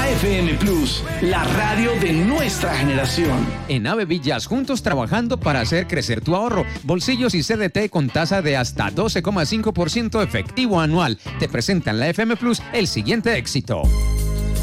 La FM Plus, la radio de nuestra generación. En Ave Villas, juntos trabajando para hacer crecer tu ahorro. Bolsillos y CDT con tasa de hasta 12,5% efectivo anual. Te presentan la FM Plus el siguiente éxito.